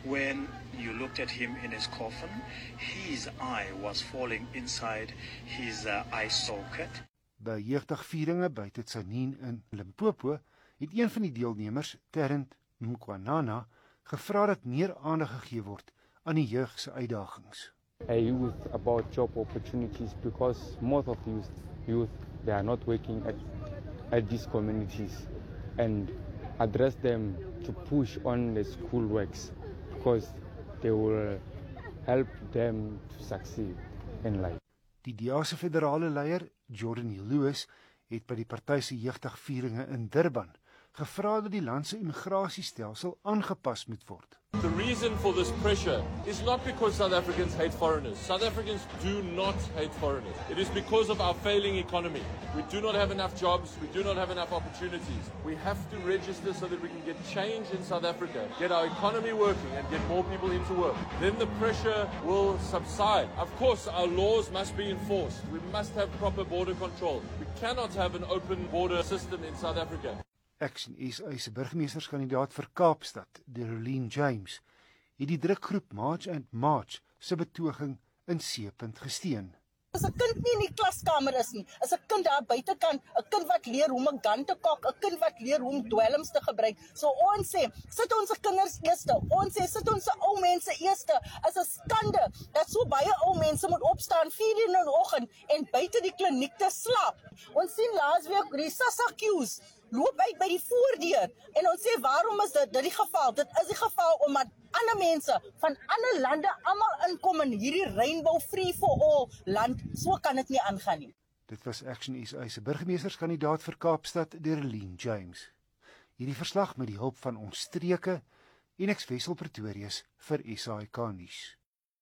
When you looked at him in his coffin, his eye was falling inside his eye socket. By jeugdagvieringe by Tsaneen in Limpopo het een van die deelnemers, Terrent Mkwanana, gevra dat meer aandag gegee word aan die jeug se uitdagings. A youth about job opportunities, because most of youth they are not working at these communities, and address them to push on the school works, because they will help them to succeed in life. Die DA se federale leier, Jordan Lewis, het by die party se jeugdagvieringe in Durban gevra dat die land se immigrasiestelsel aangepas moet word. The reason for this pressure is not because South Africans hate foreigners. South Africans do not hate foreigners. It is because of our failing economy. We do not have enough jobs. We do not have enough opportunities. We have to register so that we can get change in South Africa, get our economy working and get more people into work. Then the pressure will subside. Of course, our laws must be enforced. We must have proper border control. We cannot have an open border system in South Africa. Action SA se burgemeesterskandidaat vir Kaapstad, Derelien James, het die drukgroep March and March se betoging in C-punt gesteun. As 'n kind nie in die klaskamer is nie, is 'n kind daar buitekant, 'n kind wat leer hoe om 'n gun te kok, 'n kind wat leer hoe om dwelms te gebruik. So ons sê, sit ons kinders eerste. Ons sê, sit ons ou mense eerste. Is 'n skande dat so baie ou mense moet opstaan 4:00 in die oggend en buite die kliniek te slaap. Ons sien laasweek die SASSA-queues loop uit by die voordeur en ons sê waarom is dit die geval? Dit is die geval omdat ander mense van ander lande almal inkom in hierdie rainbow free for all land. So kan dit nie aangaan nie. Dit was Action SA se burgemeesterskandidaat vir Kaapstad, Derelien James. Hierdie verslag met die hulp van ons streke en Wessel Pretorius vir SAK nuus.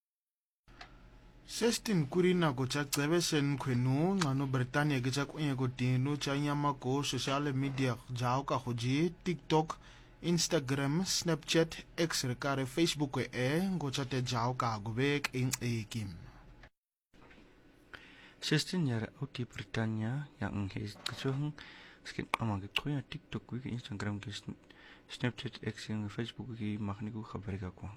16 kuri nako tša tsebešen khwenu ngano Britania ke tša kwenye kotino tša nyama ko social media jao ka go je TikTok, Instagram, Snapchat, X re kare Facebook ngo tša te jao ka go bek ekim. 16 jaar oud die Britania yang heeft gezogen skin allemaal gekroeien TikTok, Instagram, Snapchat, X en Facebook mag nie goed gebruik kwam.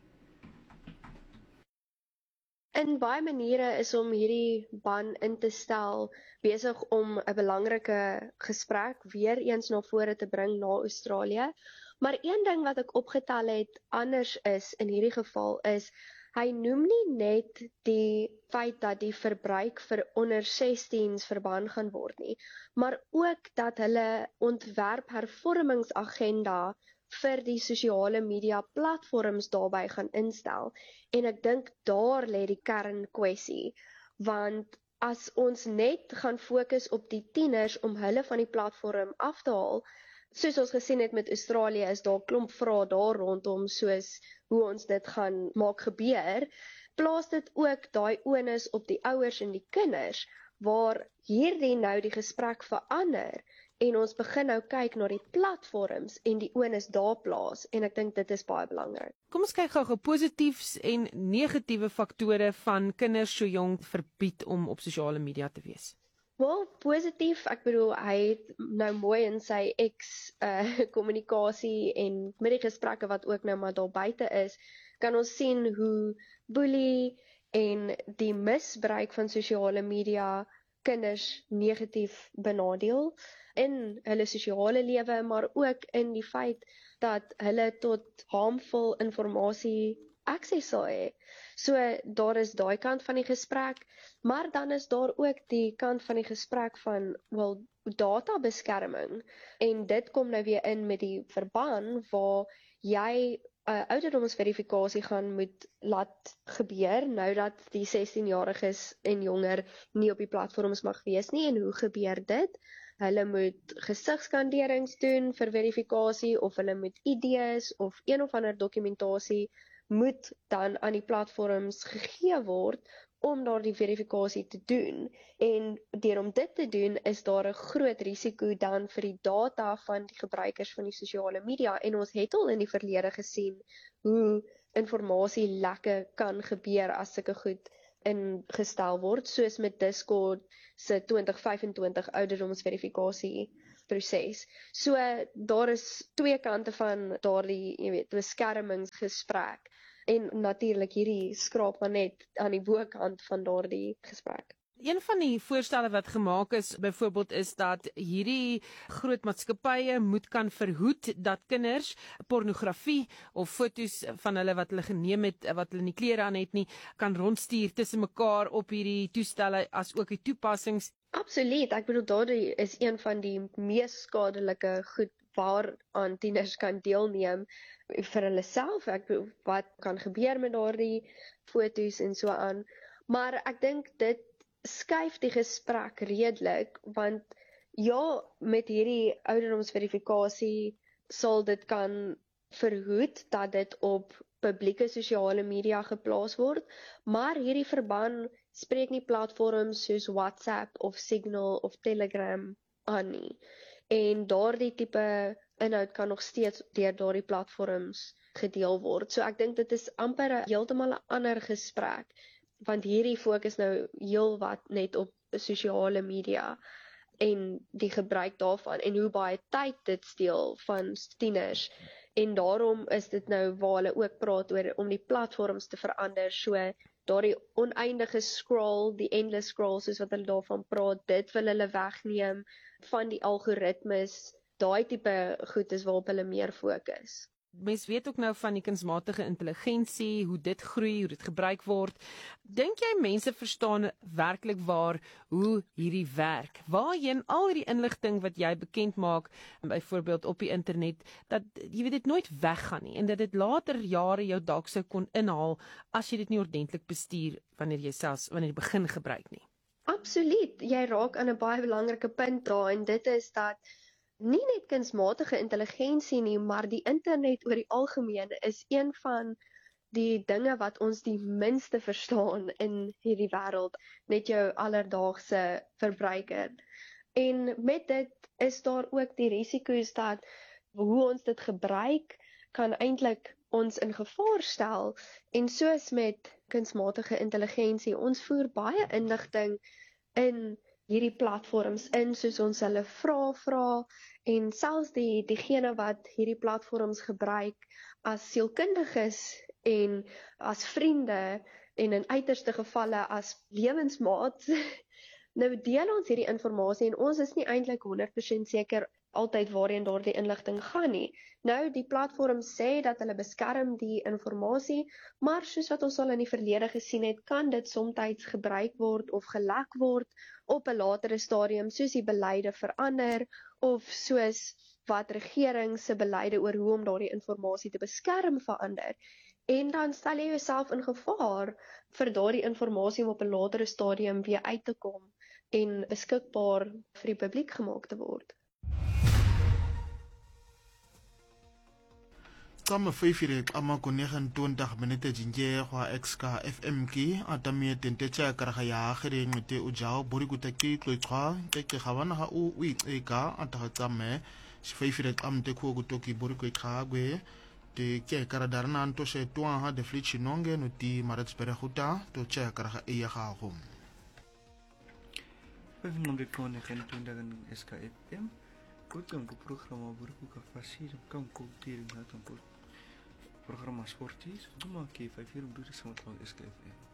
In baie maniere is om hierdie ban in te stel besig om 'n belangrike gesprek weer eens na vore te bring na Australië. Maar een ding wat ek opgetel het anders is in hierdie geval is hy noem nie net die feit dat die verbruik vir onder 16s verban gaan word nie, maar ook dat hulle ontwerphervormingsagenda vir die sosiale media platforms daarby gaan instel. En ek dink daar lê die kernkwessie, want as ons net gaan fokus op die tieners om hulle van die platform af te haal, soos ons gesien het met Australië, is daar klomp vrae daar rondom soos hoe ons dit gaan maak gebeur, plaas dit ook daai onus op die ouers en die kinders, waar hierdie nou die gesprek verander, en ons begin nou kyk na die platforms en die onus daar plaas, en ek dink dit is baie belangrik. Kom ons kyk gou positiefs en negatiewe faktore van kinders so jonk verbied om op sosiale media te wees. Wel, positief, ek bedoel, hy het nou mooi in sy kommunikasie en met die gesprekke wat ook nou maar daar buite is, kan ons sien hoe boelie en die misbruik van sosiale media kinders negatief benadeel in hulle sosiale lewe, maar ook in die feit dat hulle tot harmful informasie akses sal hê. So daar is daai kant van die gesprek, maar dan is daar ook die kant van die gesprek van databeskerming, en dit kom nou weer in met die verband waar jy ouderdomsverifikasie gaan moet laat gebeur, nou dat die 16-jariges en jonger nie op die platforms mag wees nie, en hoe gebeur dit? Hulle moet gesigsskanderings doen vir verifikasie, of hulle moet ID's of een of ander dokumentasie moet dan aan die platforms gegee word om daardie verifikasie te doen. En deur om dit te doen, is daar 'n groot risiko dan vir die data van die gebruikers van die sosiale media, en ons het al in die verlede gesien hoe informasielekke kan gebeur as sulke goed ingestel word, soos met Discord se 2025 ouderdomsverifikasie proses. So daar is twee kante van daardie, jy weet, beskermingsgesprek en natuurlik hierdie skraap maar net aan die bokant van daardie gesprek. Een van die voorstelle wat gemaak is, byvoorbeeld, is dat hierdie groot maatskappye moet kan verhoed dat kinders pornografie of foto's van hulle wat hulle geneem het, wat hulle nie klere aan het nie, kan rondstuur tussen mekaar op hierdie toestelle, as ook die toepassings. Absoluut, ek bedoel daardie is een van die mees skadelike goed waaraan tieners kan deelneem vir hulle self. Ek bedoel, wat kan gebeur met daardie foto's en so aan. Maar ek dink dit skuif die gesprek redelik, want ja, met hierdie ouderdomsverifikasie sal dit kan verhoed dat dit op publieke sosiale media geplaas word, maar hierdie verband spreek nie platforms soos WhatsApp of Signal of Telegram aan nie. En daardie tipe inhoud kan nog steeds deur daardie platforms gedeel word. So ek dink dit is amper heeltemal 'n ander gesprek, want hierdie fokus nou heel wat net op sosiale media en die gebruik daarvan en hoe baie tyd dit steel van tieners. En daarom is dit nou waar hulle ook praat oor om die platforms te verander, so daardie oneindige scroll, die endless scroll soos wat hulle daarvan praat, dit wil hulle wegneem van die algoritmes, daai tipe goed is waarop hulle meer fokus. Mens weet ook nou van die kunsmatige intelligensie, hoe dit groei, hoe dit gebruik word. Dink jy mense verstaan werklik waar hoe hierdie werk? Waarheen al hierdie inligting wat jy bekend maak, byvoorbeeld op die internet, dat jy weet dit nooit weggaan nie en dat dit later jare jou dalk sou kon inhaal as jy dit nie ordentlik bestuur wanneer jy begin gebruik nie. Absoluut, jy raak aan 'n baie belangrike punt daar en dit is dat nie net kunsmatige intelligensie nie, maar die internet oor die algemeen is een van die dinge wat ons die minste verstaan in hierdie wêreld, net jou alledaagse verbruiker. En met dit is daar ook die risiko's dat hoe ons dit gebruik kan eintlik ons in gevaar stel. En soos met kunsmatige intelligensie, ons voer baie inligting in hierdie platforms in, soos ons hulle vra en selfs diegene wat hierdie platforms gebruik as sielkundiges en as vriende en in uiterste gevalle as lewensmaats, nou deel ons hierdie inligting en ons is nie eintlik 100% seker altyd waarheen daardie inligting gaan nie. Nou, die platform sê dat hulle beskerm die inligting, maar soos wat ons al in die verlede gesien het, kan dit soms gebruik word of gelek word op 'n latere stadium, soos die beleide verander, of soos wat regering se beleide oor hoe om daardie inligting te beskerm verander. En dan stel jy jouself in gevaar vir daardie inligting om op 'n latere stadium weer uit te kom en beskikbaar vir die publiek gemaak te word. Kama 5 ama ko 29 minute jinje kwa XK FM ki atamie tentecha karaga ya khire ngite ujao bori kutaki tloitwa ke khawana ha u ika atatsame 5 amte ko gutoki bori ko khagwe te ke karadarna anto se twa ha de flichi nonge no ti marats berehuta to cha karaga iya ha hom. Bevindende kone gen toen daar een SK FM kutang ko programa bori ko ka fasir kan ko tiring na kan ko programa sportief, doe maar een keer 5 uur om door de SK FM.